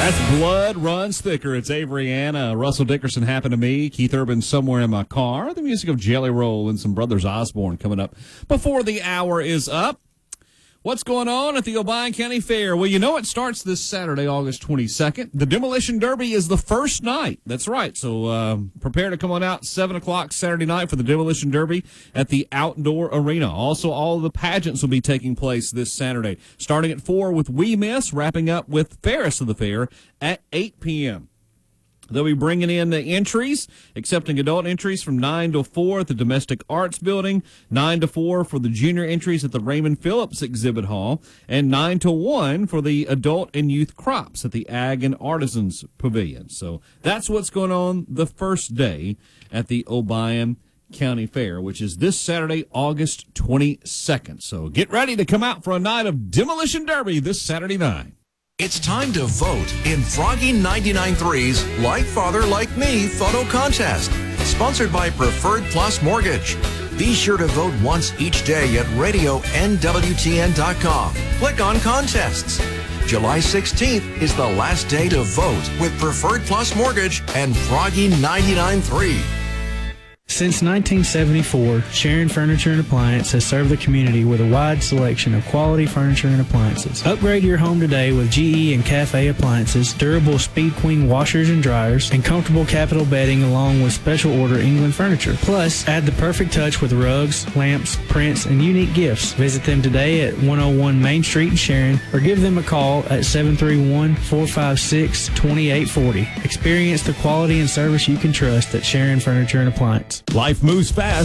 That's Blood Runs Thicker. It's Avery Anna. Russell Dickerson happened to me. Keith Urban, Somewhere in My Car. The music of Jelly Roll and some Brothers Osborne coming up before the hour is up. What's going on at the Obion County Fair? Well, you know it starts this Saturday, August 22nd. The Demolition Derby is the first night. That's right. So prepare to come on out 7 o'clock Saturday night for the Demolition Derby at the Outdoor Arena. Also, all of the pageants will be taking place this Saturday, starting at 4 with We Miss, wrapping up with Fairest of the Fair at 8 p.m. They'll be bringing in the entries, accepting adult entries from 9 to 4 at the Domestic Arts Building, 9 to 4 for the junior entries at the Raymond Phillips Exhibit Hall, and 9 to 1 for the adult and youth crops at the Ag and Artisans Pavilion. So that's what's going on the first day at the Obion County Fair, which is this Saturday, August 22nd. So get ready to come out for a night of Demolition Derby this Saturday night. It's time to vote in Froggy 99.3's Like Father, Like Me photo contest, sponsored by Preferred Plus Mortgage. Be sure to vote once each day at radionwtn.com. Click on Contests. July 16th is the last day to vote with Preferred Plus Mortgage and Froggy 99.3. Since 1974, Sharon Furniture and Appliance has served the community with a wide selection of quality furniture and appliances. Upgrade your home today with GE and Cafe appliances, durable Speed Queen washers and dryers, and comfortable Capital bedding along with special order England furniture. Plus, add the perfect touch with rugs, lamps, prints, and unique gifts. Visit them today at 101 Main Street in Sharon or give them a call at 731-456-2840. Experience the quality and service you can trust at Sharon Furniture and Appliance. Life moves fast.